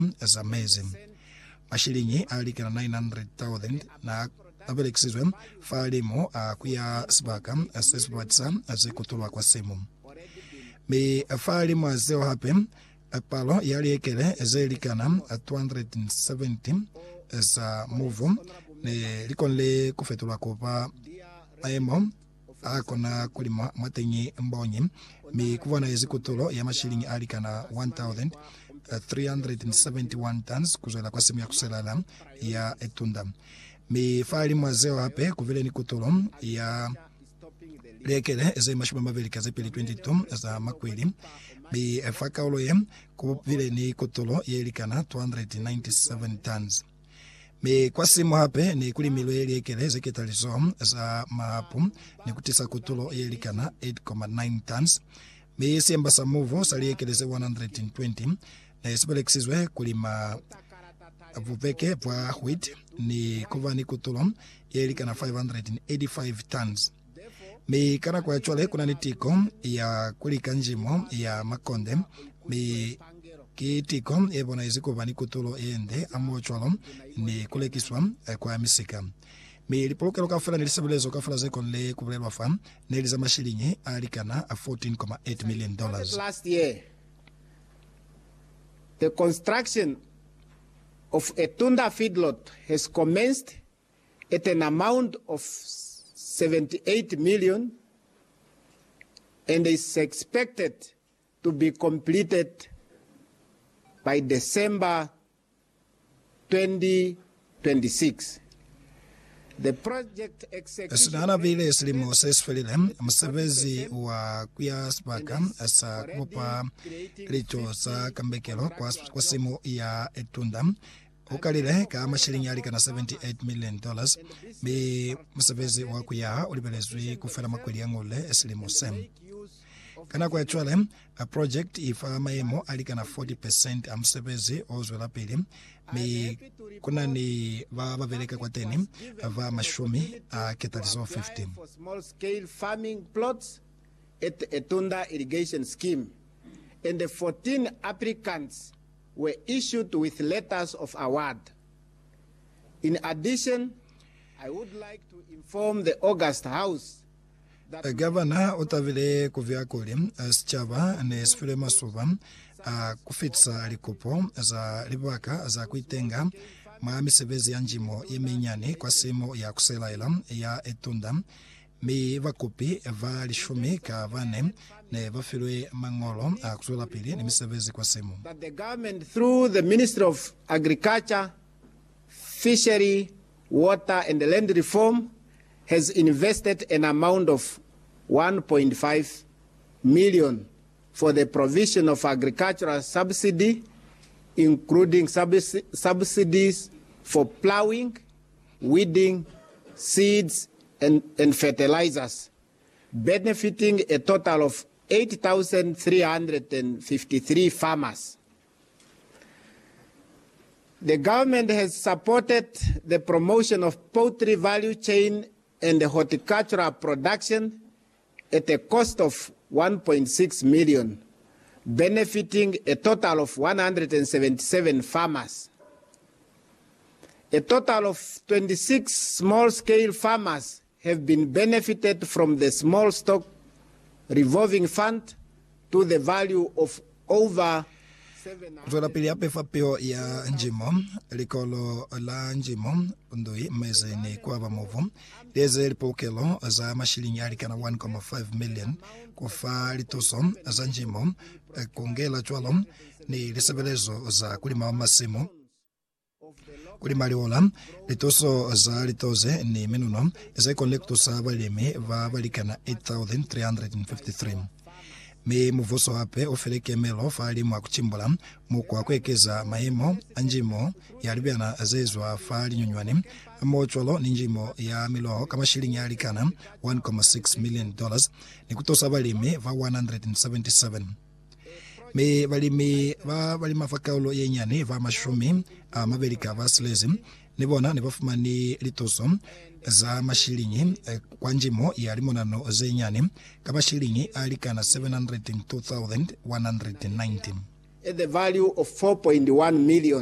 za mezi. Mashilingi alikana 900,000 na abelekisizwe falimo kuya sibaka asesbatsa azikutulwa kwa simu. Mi falimo azeo hape palo yaliekele ezelikana 270 za muvu ne likonle kufetulwa kupa aemo akona kulima matenyi mbonyi mi kuvana ezikutulo ya mashilingi alikana 1,371 tons kuzela kwa simu ya kuselala ya etunda. Mi fali mwazeo hape kuvile ni kutulo ya lekele eze mashuma mavelika zepili 22 za makweli. Mi faka uloye kuvile ni kutulo ya ilikana 297 tons. Mi kwa simu hape ni kulimilo lekele zeketalizo za mahapu ni kutisa kutulo ya ilikana 8,9 tons. Mi siemba sa muvo saliekeleze 120 na esibelekisizwe kulima vupeke pwa wheat ni kuva ni kutulo yelikana 585 tons. Mi kana kwa chwale kuna nitiko ya kulika njimo ya makonde mi kitiko ebona izikuva ni kutulo ende amo chwalo ni kulekiswa kwa misika. Mi lipoke lokafula nilisabelezo kafula zeko nle kubelelwa fam neliza mashilingi alikana $14.8 million. Last year, the construction of a Tunda feedlot has commenced at an amount of 78 million and is expected to be completed by December 2026. The project Sunana vile slimo sesfelile msevezi wa kuya spaka asa kupa licho sa kambekelo kwa simu ya etunda ukalile ka mashilingi alikana $78 million. Mi msevezi wa kuya ulibelezwi kufela makweli ya ngule slimo sem kana kwa chwale a project ifa maemo alikana 40% amsevezi ozwela pili. Mi kuna ni vaveleka kwa teni va mashumi ketalizo 15 for small scale farming plots at Etunda irrigation scheme, and the 14 applicants were issued with letters of award. In addition, I would like to inform the August House that Governor utavile kuvyakuli sichava ne sifile masuva kufitsa likupo za libaka za kuitenga misevezi ya njimo yeminyani kwa simu ya kuselaila ya etunda. Mi vakupi va lishumi ka vane ne vafilwe mangolo kusula pili ni misevezi kwa simu. that the government through the Ministry of Agriculture, Fishery, Water and Land Reform has invested an amount of 1.5 million for the provision of agricultural subsidy, including subsidies for plowing, weeding, seeds, and fertilizers, benefiting a total of 8,353 farmers. The government has supported the promotion of poultry value chain and horticultural production at a cost of 1.6 million, benefiting a total of 177 farmers. A total of 26 small-scale farmers have been benefited from the small stock revolving fund to the value of over Tuela pili ape fapio ya njimo likolo la njimo ndui meze ni kwa movu leze lipokelo za mashilingi alikana 1.5 million kufa litoso za njimo kongela chwalo ni lisebelezo za kulima masimu kulima liola litoso za litoze ni menuno za kolekto sa balimi va balikana 8,353. Mi muvoso hape ofeleke melo fali mwa kuchimbula mukwa kwekeza maimo anjimo ya libiana azezwa fali nyunywani mocholo ninjimo ya miloho kama shilingi ya alikana $1.6 million ni kutosa balimi va 177. Mi balimi va balima fakaulo yenyani va mashumi mabelika va silezi nibona nibafuma ni litoso za mashilingi kwa njimo ya limonano zenyani kama shilingi alikana 702,190. at the value of 4.1 million.